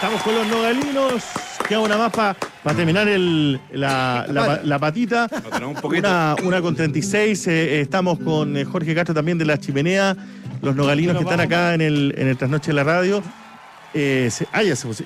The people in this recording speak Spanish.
Estamos con los nogalinos. Queda una más para terminar la patita. Una con 36. Estamos con Jorge Castro también de La Chimenea. Los nogalinos que están acá en el Trasnoche de la Radio. Ya se